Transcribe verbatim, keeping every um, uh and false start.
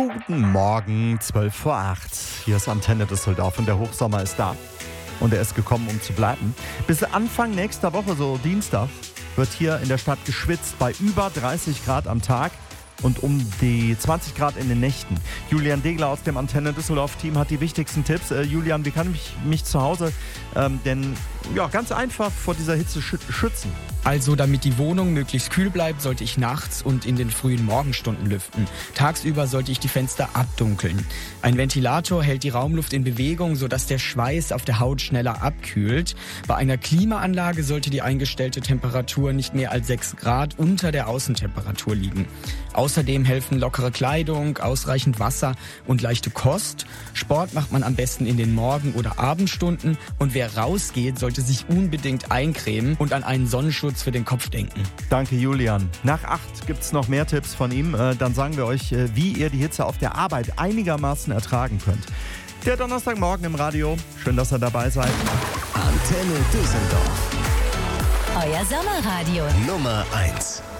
Guten Morgen, zwölf vor acht. Hier ist Antenne Düsseldorf und der Hochsommer ist da. Und er ist gekommen, um zu bleiben. Bis Anfang nächster Woche, so Dienstag, wird hier in der Stadt geschwitzt bei über dreißig Grad am Tag und um die zwanzig Grad in den Nächten. Julian Degler aus dem Antenne Düsseldorf Team hat die wichtigsten Tipps. Äh, Julian, wie kann ich mich zu Hause ähm, denn ja, ganz einfach vor dieser Hitze schü- schützen? Also damit die Wohnung möglichst kühl bleibt, sollte ich nachts und in den frühen Morgenstunden lüften. Tagsüber sollte ich die Fenster abdunkeln. Ein Ventilator hält die Raumluft in Bewegung, sodass der Schweiß auf der Haut schneller abkühlt. Bei einer Klimaanlage sollte die eingestellte Temperatur nicht mehr als sechs Grad unter der Außentemperatur liegen. Außerdem helfen lockere Kleidung, ausreichend Wasser und leichte Kost. Sport macht man am besten in den Morgen- oder Abendstunden. Und wer rausgeht, sollte sich unbedingt eincremen und an einen Sonnenschutz für den Kopf denken. Danke, Julian. Nach acht gibt es noch mehr Tipps von ihm. Äh, dann sagen wir euch, äh, wie ihr die Hitze auf der Arbeit einigermaßen ertragen könnt. Der Donnerstagmorgen im Radio. Schön, dass ihr dabei seid. Antenne Düsseldorf. Euer Sommerradio. Nummer eins.